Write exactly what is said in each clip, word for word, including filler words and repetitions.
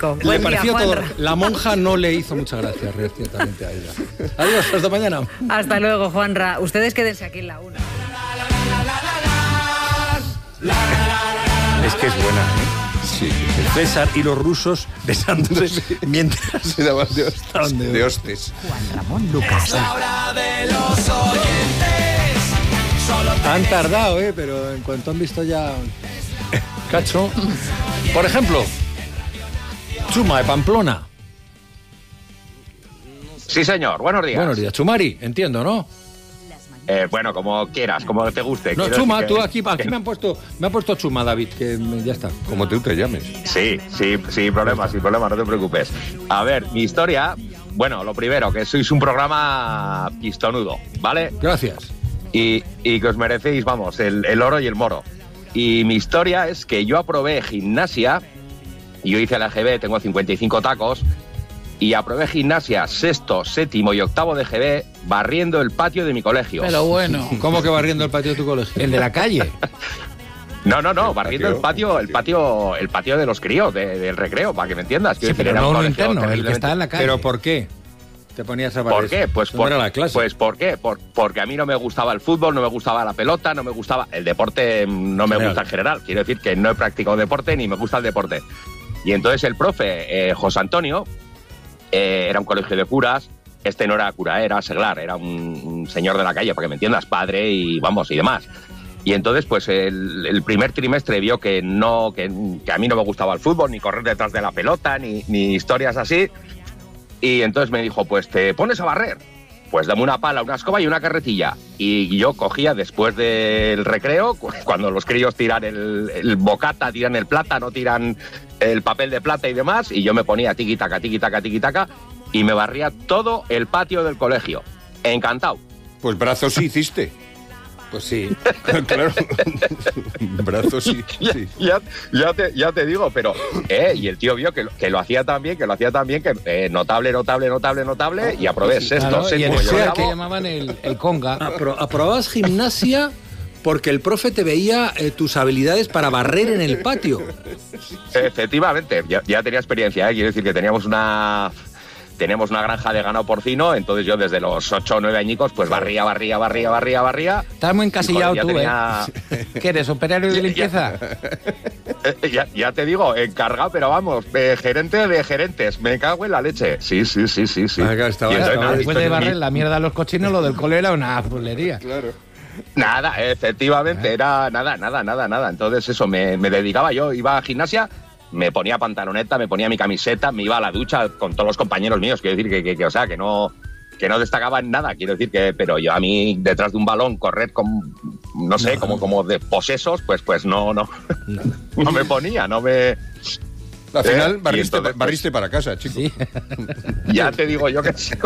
México. Le Buen día, pareció todo. Juanra. La monja no le hizo mucha gracia, ciertamente, a ella. Adiós, hasta mañana. Hasta luego, Juanra. Ustedes quédense aquí en la una. Es que es buena, ¿eh? Sí. César y los rusos besándose mientras se daban de hostes. estaban de- De hostes. Juan Ramón Lucas. Han tardado, ¿eh? Pero en cuanto han visto ya... Cacho. Por ejemplo, Chuma de Pamplona. Sí, señor. Buenos días. Buenos días. Chumari, entiendo, ¿no? Eh, bueno, como quieras, como te guste. No, Quiero Chuma, decir tú que- aquí, aquí que- me han puesto me ha puesto Chuma, David, que me- ya está. Como tú te llames. Sí, sí, sin problema, sin problema, no te preocupes. A ver, mi historia, bueno, lo primero, que sois un programa pistonudo, ¿vale? Gracias. Y, y que os merecéis, vamos, el, el oro y el moro. Y mi historia es que yo aprobé gimnasia, y yo hice la G B, tengo cincuenta y cinco tacos, y aprobé gimnasia sexto, séptimo y octavo de G B barriendo el patio de mi colegio. Pero bueno. ¿Cómo que barriendo el patio de tu colegio? El de la calle. No, no, no, El barriendo el patio, patio, el patio, el patio de los críos, de- del recreo, para que me entiendas. Sí, Quiero decir, pero era no un uno colegio interno, el que terriblemente- está en la calle. ¿Pero por qué te ponías a barrer? ¿Por qué? Pues, Eso por, no era la clase. pues ¿por qué? Por- porque a mí no me gustaba el fútbol, no me gustaba la pelota, no me gustaba... El deporte mm, no me General. gusta en general. Quiero decir que no he practicado deporte ni me gusta el deporte. Y entonces el profe, eh, José Antonio, eh, era un colegio de curas. Este no era cura, era seglar, era un, un señor de la calle, para que me entiendas, padre y vamos, y demás. Y entonces, pues el, el primer trimestre vio que no, que, que a mí no me gustaba el fútbol, ni correr detrás de la pelota, ni, ni historias así. Y entonces me dijo, pues te pones a barrer. Pues dame una pala, una escoba y una carretilla. Y yo cogía después del recreo, cu- cuando los críos tiran el, el bocata, tiran el plátano, tiran el papel de plata y demás, y yo me ponía tiqui-taca, tiqui-taca, tiqui-taca, y me barría todo el patio del colegio. Encantado. Pues brazos sí hiciste. Pues sí. Claro. Brazos sí. Ya, sí. ya, ya te, ya te digo, pero... Eh, y el tío vio que, lo- que lo hacía tan bien, que lo hacía tan bien, que eh, notable, notable, notable, notable, y aprobé sexto, Claro, y en séptimo y el octavo. que llamaban el, el conga. Apro- aprobabas gimnasia porque el profe te veía eh, tus habilidades para barrer en el patio. Efectivamente, ya, ya tenía experiencia, ¿eh? Quiero decir que teníamos una teníamos una granja de ganado porcino, entonces yo desde los ocho o nueve añicos pues barría, barría, barría, barría, barría. Estás muy encasillado Y, joder, tú, ya ¿eh? ¿Qué eres, operario de Ya- ya- limpieza? Eh, ya, ya te digo, encargado, pero vamos, eh, gerente de gerentes, me cago en la leche. Sí, sí, sí, sí, sí. Ah, claro, estaba- Y entonces, estaba nada, Después de esto- barrer la mierda a los cochinos, lo del cole era una fulería. Claro. Nada, efectivamente, era nada, nada, nada, nada. Entonces eso, me, me dedicaba yo, iba a gimnasia, me ponía pantaloneta, me ponía mi camiseta, me iba a la ducha con todos los compañeros míos, quiero decir que, que, que, o sea, que no, que no destacaba en nada, quiero decir que, pero yo a mí detrás de un balón correr con, no sé, como, como de posesos, pues, pues no, no, no me ponía, no me... Al final Eh, y barriste, entonces, barriste para casa, chico. Sí. Ya te digo yo que sí.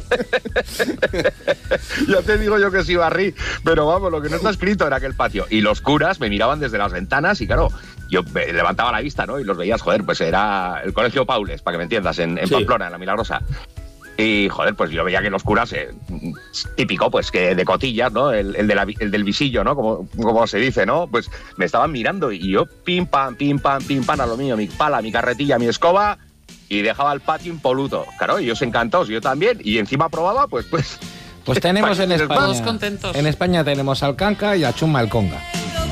Ya te digo yo que sí barrí. Pero vamos, lo que no está escrito era aquel patio. Y los curas me miraban desde las ventanas y claro, yo me levantaba la vista, ¿no? Y los veías, joder, pues era el colegio Paules, para que me entiendas, en, en Sí. Pamplona, en La Milagrosa. Y, joder, pues yo veía que los curas, eh, típico, pues que de cotillas, ¿no? El, el, de la- el del visillo, ¿no? Como, como se dice, ¿no? Pues me estaban mirando y yo pim, pam, pim, pam, pim, pam, a lo mío, mi pala, mi carretilla, mi escoba, y dejaba el patio impoluto. Claro, ellos encantados, yo también, y encima probaba, pues, pues... Pues tenemos en Todos España. contentos. En España tenemos al canca y a Chuma el conga.